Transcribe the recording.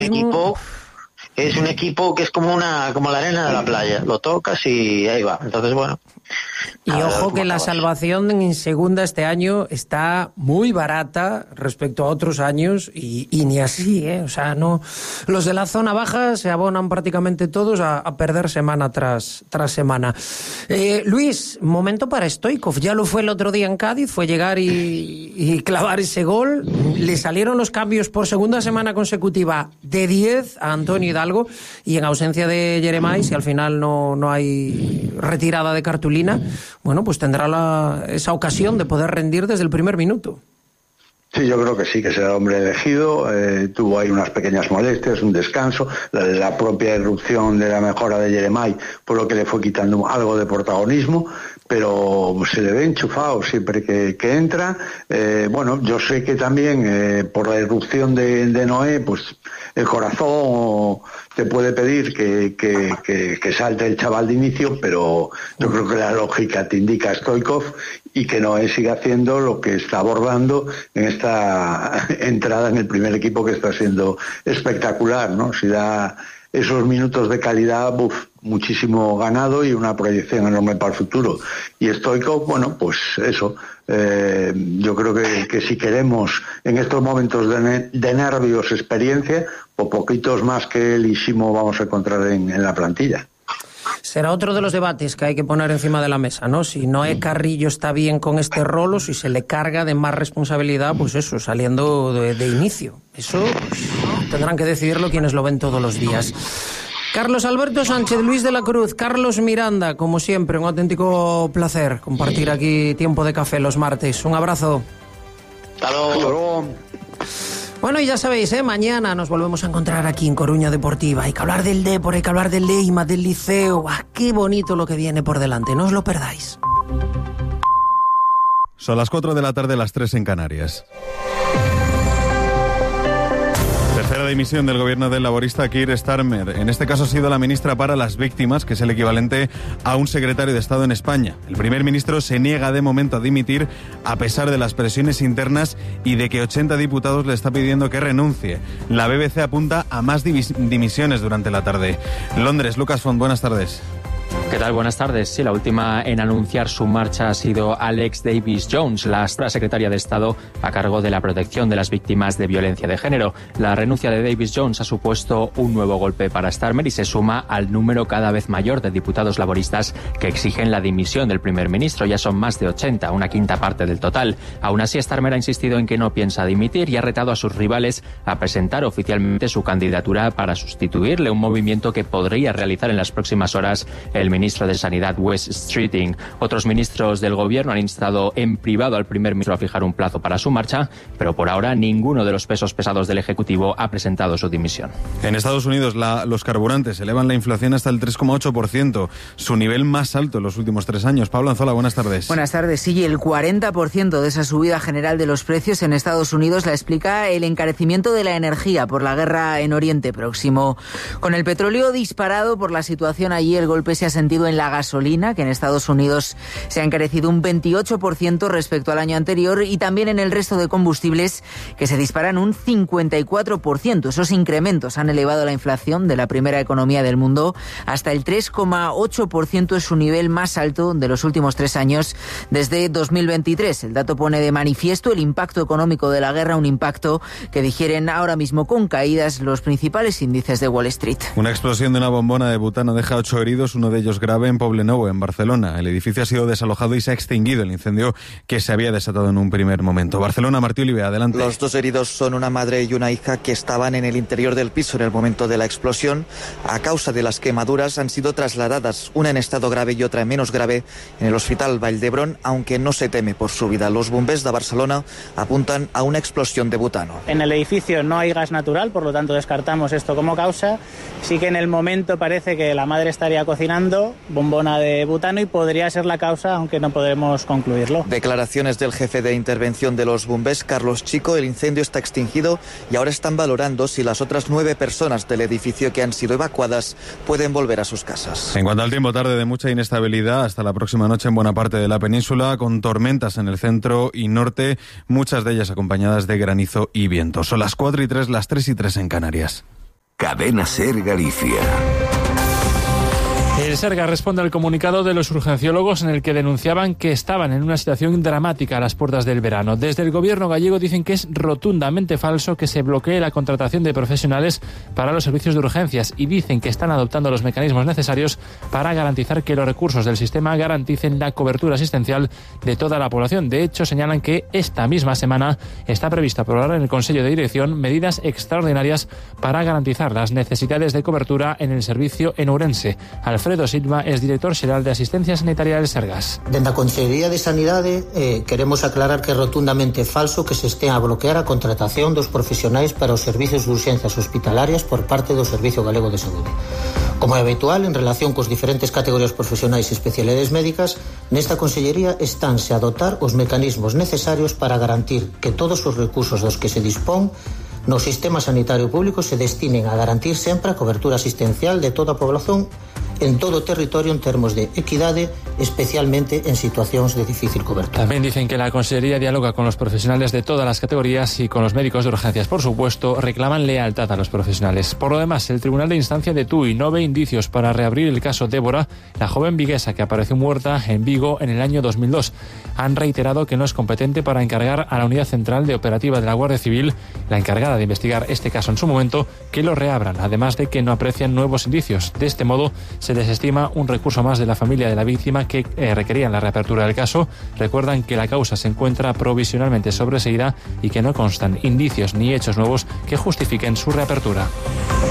equipo es un equipo que es como la arena de la playa, lo tocas y ahí va. Entonces, bueno. Y ojo que la salvación en segunda este año está muy barata respecto a otros años y ni así, ¿eh? O sea, no, los de la zona baja se abonan prácticamente todos a perder semana tras semana. Luis, momento para Stoichkov, ya lo fue el otro día en Cádiz, fue llegar y clavar ese gol. Le salieron los cambios por segunda semana consecutiva de 10 a Antonio Hidalgo, y en ausencia de Jeremai, si al final no hay retirada de cartulina, bueno, pues tendrá esa ocasión de poder rendir desde el primer minuto. Sí, yo creo que sí, que será el hombre elegido. Tuvo ahí unas pequeñas molestias, un descanso, la propia irrupción de la mejora de Jeremai, por lo que le fue quitando algo de protagonismo, pero se le ve enchufado siempre que entra. Bueno, yo sé que también por la irrupción de Noé, pues el corazón te puede pedir que salte el chaval de inicio, pero yo creo que la lógica te indica Stoichkov, y que Noé siga haciendo lo que está abordando en esta entrada en el primer equipo, que está siendo espectacular, ¿no? Si da esos minutos de calidad, muchísimo ganado y una proyección enorme para el futuro. Y Stoichkov, bueno, pues eso, yo creo que si queremos en estos momentos de nervios experiencia, o poquitos más que él y Simo vamos a encontrar en la plantilla. Será otro de los debates que hay que poner encima de la mesa, ¿no? Si Noé Carrillo está bien con este rol o si se le carga de más responsabilidad, pues eso, saliendo de inicio. Eso pues, tendrán que decidirlo quienes lo ven todos los días. Carlos Alberto Sánchez, Luis de la Cruz, Carlos Miranda, como siempre, un auténtico placer compartir aquí tiempo de café los martes. Un abrazo. Hasta luego. Bueno, y ya sabéis, mañana nos volvemos a encontrar aquí en Coruña Deportiva. Hay que hablar del Dépor, hay que hablar del Leima, del Liceo. Qué bonito lo que viene por delante, no os lo perdáis. Son las 4 de la tarde, las 3 en Canarias. Tercera dimisión del gobierno del laborista Keir Starmer. En este caso ha sido la ministra para las víctimas, que es el equivalente a un secretario de Estado en España. El primer ministro se niega de momento a dimitir a pesar de las presiones internas y de que 80 diputados le está pidiendo que renuncie. La BBC apunta a más dimisiones durante la tarde. Londres, Lucas Font, buenas tardes. ¿Qué tal? Buenas tardes. Sí, la última en anunciar su marcha ha sido Alex Davis Jones, la secretaria de Estado a cargo de la protección de las víctimas de violencia de género. La renuncia de Davis Jones ha supuesto un nuevo golpe para Starmer y se suma al número cada vez mayor de diputados laboristas que exigen la dimisión del primer ministro. Ya son más de 80, una quinta parte del total. Aún así, Starmer ha insistido en que no piensa dimitir y ha retado a sus rivales a presentar oficialmente su candidatura para sustituirle, un movimiento que podría realizar en las próximas horas el ministro de Sanidad, Wes Streeting. Otros ministros del gobierno han instado en privado al primer ministro a fijar un plazo para su marcha, pero por ahora ninguno de los pesos pesados del Ejecutivo ha presentado su dimisión. En Estados Unidos los carburantes elevan la inflación hasta el 3,8%, su nivel más alto en los últimos 3 años. Pablo Anzola, buenas tardes. Buenas tardes. Sí, el 40% de esa subida general de los precios en Estados Unidos la explica el encarecimiento de la energía por la guerra en Oriente Próximo. Con el petróleo disparado por la situación allí, el golpe se ha sentido en la gasolina, que en Estados Unidos se ha encarecido un 28% respecto al año anterior, y también en el resto de combustibles, que se disparan un 54%. Esos incrementos han elevado la inflación de la primera economía del mundo hasta el 3,8%, es su nivel más alto de los últimos 3 años, desde 2023. El dato pone de manifiesto el impacto económico de la guerra, un impacto que digieren ahora mismo con caídas los principales índices de Wall Street. Una explosión de una bombona de butano deja 8 heridos, uno de ellos grave en Poblenou, en Barcelona. El edificio ha sido desalojado y se ha extinguido el incendio que se había desatado en un primer momento. Barcelona, Martí Olive, adelante. Los 2 heridos son una madre y una hija que estaban en el interior del piso en el momento de la explosión. A causa de las quemaduras han sido trasladadas, una en estado grave y otra en menos grave, en el Hospital Vall d'Hebron, aunque no se teme por su vida. Los bombers de Barcelona apuntan a una explosión de butano. En el edificio no hay gas natural, por lo tanto descartamos esto como causa. Sí que en el momento parece que la madre estaría cocinando bombona de butano y podría ser la causa, aunque no podremos concluirlo. Declaraciones del jefe de intervención de los bombers, Carlos Chico. El incendio está extinguido y ahora están valorando si las otras 9 personas del edificio que han sido evacuadas pueden volver a sus casas. En cuanto al tiempo, tarde de mucha inestabilidad hasta la próxima noche en buena parte de la península, con tormentas en el centro y norte, muchas de ellas acompañadas de granizo y viento. Son las 4:03, las 3:03 en Canarias. Cadena Ser Galicia. El Sergas responde al comunicado de los urgenciólogos en el que denunciaban que estaban en una situación dramática a las puertas del verano. Desde el gobierno gallego dicen que es rotundamente falso que se bloquee la contratación de profesionales para los servicios de urgencias y dicen que están adoptando los mecanismos necesarios para garantizar que los recursos del sistema garanticen la cobertura asistencial de toda la población. De hecho, señalan que esta misma semana está previsto aprobar en el Consejo de Dirección medidas extraordinarias para garantizar las necesidades de cobertura en el servicio en Ourense. Alfredo Silva es director xeral de Asistencia Sanitaria del Sergas. Dende a Consellería de Sanidade queremos aclarar que é rotundamente falso que se estea a bloquear a contratación dos profesionais para os servicios de urxencias hospitalarias por parte do Servicio Galego de Saúde. Como é habitual, en relación cos diferentes categorías profesionais e especialidades médicas, nesta Consellería estánse a dotar os mecanismos necesarios para garantir que todos os recursos dos que se dispón no sistema sanitario público se destinen a garantir sempre a cobertura asistencial de toda a población en todo o territorio en termos de equidade, especialmente en situacións de difícil cobertura. También dicen que la Consellería dialoga con los profesionales de todas las categorías y con los médicos de urgencias. Por supuesto, reclaman lealtad a los profesionales. Por lo demás, el Tribunal de Instancia de Tui no ve indicios para reabrir el caso Débora, la joven viguesa que apareció muerta en Vigo en el año 2002. Han reiterado que no es competente para encargar a la Unidad Central de Operativa de la Guardia Civil, la encargada de investigar este caso en su momento, que lo reabran, además de que no aprecian nuevos indicios. De este modo, se desestima un recurso más de la familia de la víctima que requerían la reapertura del caso. Recuerdan que la causa se encuentra provisionalmente sobreseída y que no constan indicios ni hechos nuevos que justifiquen su reapertura.